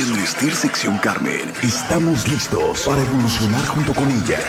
En Estir Sección Carmen, estamos listos para evolucionar junto con ella.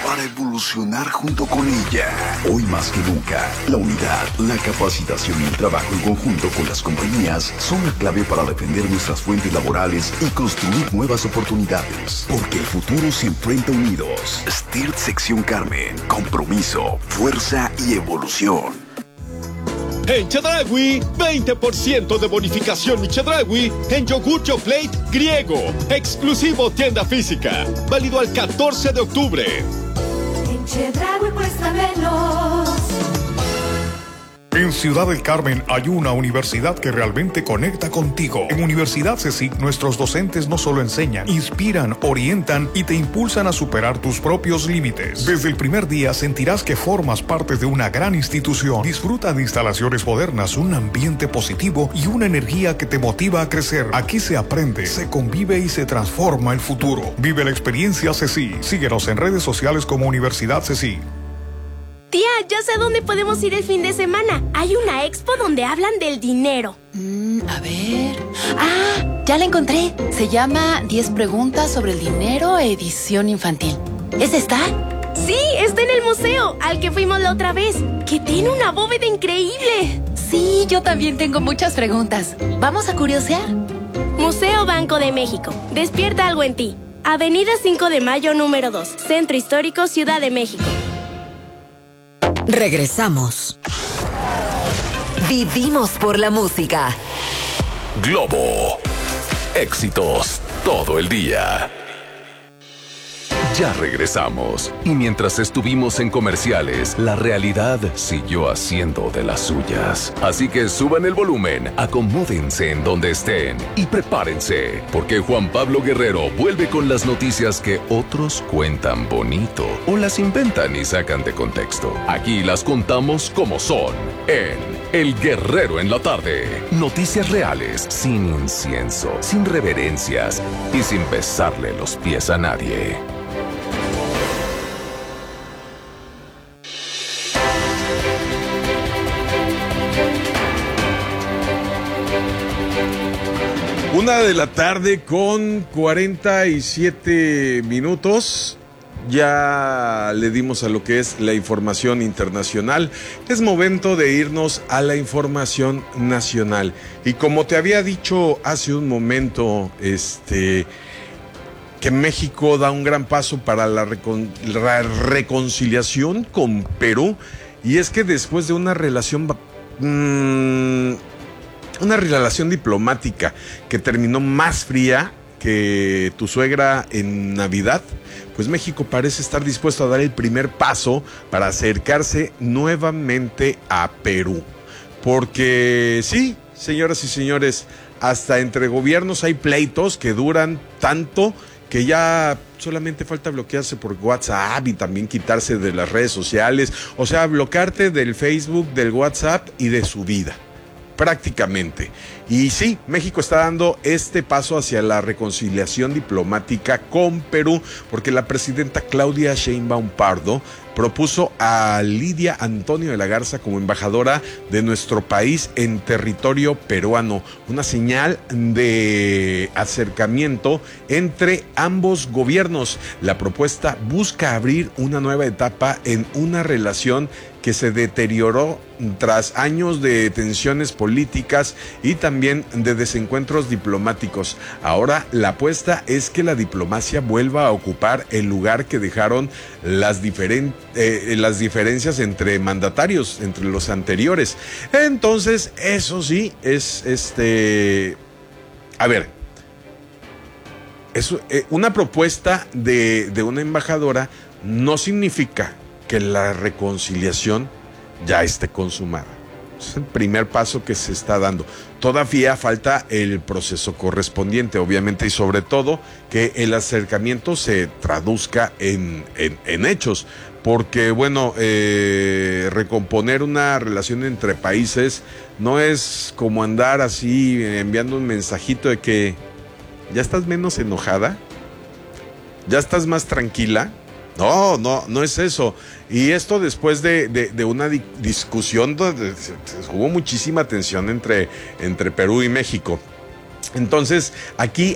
Hoy más que nunca, la unidad, la capacitación y el trabajo en conjunto con las compañías son la clave para defender nuestras fuentes laborales y construir nuevas oportunidades. Porque el futuro se enfrenta unidos. Estir Sección Carmen, compromiso, fuerza y evolución. En Chedraui, 20% de bonificación y Chedraui en yogur Yoplait griego. Exclusivo tienda física. Válido al 14 de octubre. En Chedraui cuesta menos. En Ciudad del Carmen hay una universidad que realmente conecta contigo. En Universidad CECIC, nuestros docentes no solo enseñan, inspiran, orientan y te impulsan a superar tus propios límites. Desde el primer día sentirás que formas parte de una gran institución. Disfruta de instalaciones modernas, un ambiente positivo y una energía que te motiva a crecer. Aquí se aprende, se convive y se transforma el futuro. Vive la experiencia CECIC. Síguenos en redes sociales como Universidad CECIC. Tía, ya sé dónde podemos ir el fin de semana. Hay una expo donde hablan del dinero. A ver... ¡Ah! Ya la encontré. Se llama 10 preguntas sobre el dinero, edición infantil. ¿Es esta? Sí, está en el museo, al que fuimos la otra vez, que tiene una bóveda increíble. Sí, yo también tengo muchas preguntas. ¿Vamos a curiosear? Museo Banco de México. Despierta algo en ti. Avenida 5 de Mayo, número 2. Centro Histórico, Ciudad de México. Regresamos. Vivimos por la música. Globo. Éxitos todo el día. Ya regresamos. Y mientras estuvimos en comerciales, la realidad siguió haciendo de las suyas. Así que suban el volumen, acomódense en donde estén y prepárense, porque Juan Pablo Guerrero vuelve con las noticias que otros cuentan bonito o las inventan y sacan de contexto. Aquí las contamos como son, en El Guerrero en la Tarde. Noticias reales, sin incienso, sin reverencias y sin besarle los pies a nadie. Una de la tarde con 47 minutos. Ya le dimos a lo que es la información internacional. Es momento de irnos a la información nacional. Y como te había dicho hace un momento, que México da un gran paso para la reconciliación con Perú. Y es que después de una relación diplomática que terminó más fría que tu suegra en Navidad, pues México parece estar dispuesto a dar el primer paso para acercarse nuevamente a Perú. Porque sí, señoras y señores, hasta entre gobiernos hay pleitos que duran tanto que ya solamente falta bloquearse por WhatsApp y también quitarse de las redes sociales. O sea, bloquearte del Facebook, del WhatsApp y de su vida. Prácticamente. Y sí, México está dando este paso hacia la reconciliación diplomática con Perú, porque la presidenta Claudia Sheinbaum Pardo propuso a Lidia Antonio de la Garza como embajadora de nuestro país en territorio peruano, una señal de acercamiento entre ambos gobiernos. La propuesta busca abrir una nueva etapa en una relación que se deterioró tras años de tensiones políticas y también de desencuentros diplomáticos. Ahora la apuesta es que la diplomacia vuelva a ocupar el lugar que dejaron las diferencias entre mandatarios, entre los anteriores. Entonces, eso sí, es una propuesta de una embajadora no significa que la reconciliación ya esté consumada. Es el primer paso que se está dando. Todavía falta el proceso correspondiente, obviamente, y sobre todo que el acercamiento se traduzca en hechos. Porque, bueno, recomponer una relación entre países no es como andar así enviando un mensajito de que ya estás menos enojada, ya estás más tranquila. No es eso. Y esto después de una discusión donde hubo muchísima tensión entre Perú y México. Entonces, aquí